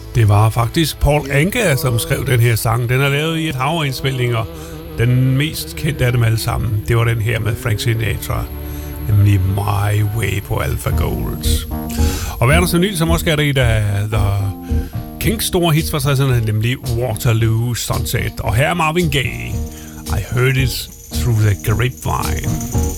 Det var faktisk Paul Anka, som skrev den her sang. Den er lavet i et hav af indspilninger. Den mest kendte af dem alle sammen, det var den her med Frank Sinatra, nemlig My Way på Alpha Gold. Og hvad er der så nyt, som også er der i The Kinks store hits fra 60'erne, nemlig Waterloo Sunset. Og her er Marvin Gaye, I Heard It Through the Grapevine.